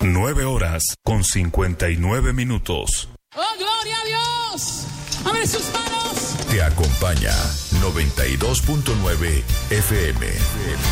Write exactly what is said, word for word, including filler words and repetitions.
Nueve horas con cincuenta y nueve minutos. ¡Oh, gloria a Dios! ¡Abre sus manos! Te acompaña noventa y dos punto nueve F M.